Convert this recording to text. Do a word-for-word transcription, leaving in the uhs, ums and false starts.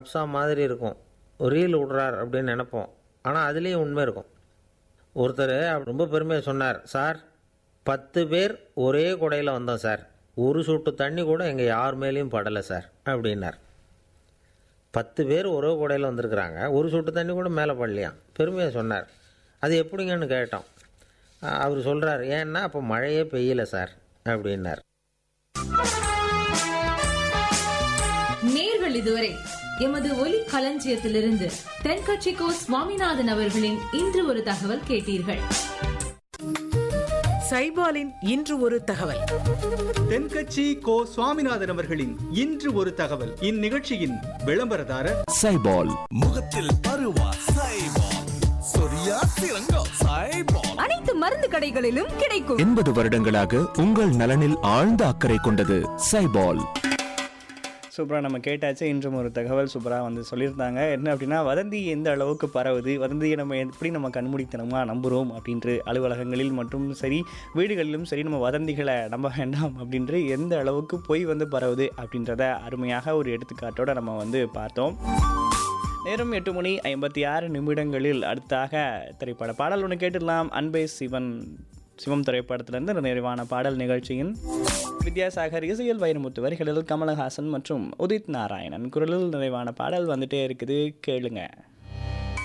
புதுசா மாதிரி இருக்கும். ரீல் விடுறார் அப்படின்னு நினைப்போம். ஆனால் அதுலேயும் உண்மை இருக்கும். ஒருத்தர் ரொம்ப பெருமையாக சொன்னார், சார் பத்து பேர் ஒரே குடையில் வந்தோம் சார், ஒரு சொட்டு தண்ணி கூட எங்கள் யார் மேலேயும் படலை சார் அப்படின்னார். பத்து பேர் ஒரே குடையில் வந்திருக்கிறாங்க, ஒரு சொட்டு தண்ணி கூட மேலே படலையாம். பெருமையாக சொன்னார். அது எப்படிங்கன்னு கேட்டோம். அவர் சொல்கிறார், ஏன்னா அப்போ மழையே பெய்யலை சார் அப்படின்னார். நேர்கள் இதுவரை எமது ஒலி களஞ்சியத்திலிருந்து தென்கட்சிக்கோ சுவாமிநாதன் அவர்களின் இன்று ஒரு தகவல் கேட்டீர்கள். சைபாலின் இன்று ஒரு தகவல். தென்கட்சி கோ சுவாமிநாதன் அவர்களின் இன்று ஒரு தகவல். இந்நிகழ்ச்சியின் விளம்பரதாரர் சைபால். முகத்தில் பருவா சைபால், சொரியா சிறங்கா சைபால். அனைத்து மருந்து கடைகளிலும் கிடைக்கும். எண்பது வருடங்களாக உங்கள் நலனில் ஆழ்ந்த அக்கறை கொண்டது சைபால். சூப்பராக நம்ம கேட்டாச்சு. இன்றும் ஒரு தகவல் சூப்பராக வந்து சொல்லியிருந்தாங்க. என்ன அப்படின்னா, வதந்தி எந்த அளவுக்கு பரவுது, வதந்தியை நம்ம எப்படி நம்ம கண்மூடித்தனமாக நம்புகிறோம் அப்படின்ட்டு, அலுவலகங்களில் மற்றும் சரி வீடுகளிலும் சரி நம்ம வதந்திகளை நம்ப வேண்டாம் அப்படின்ட்டு எந்த அளவுக்கு பொய் வந்து பரவுது அப்படின்றத அருமையாக ஒரு எடுத்துக்காட்டோடு நம்ம வந்து பார்த்தோம். நேரம் எட்டு மணி ஐம்பத்தி ஆறு நிமிடங்களில் அடுத்தாக திரைப்பட பாடல் ஒன்று கேட்டுடலாம். அன்பே சிவன் சிவம் திரைப்படத்திலிருந்து நிறைவான பாடல் நிகழ்ச்சியின் வித்யாசாகர் இசையில் வைரமுத்து வரிகளில் கமலஹாசன் மற்றும் உதித் நாராயணன் குரலில் நிறைவான பாடல் வந்துட்டே இருக்குது, கேளுங்க.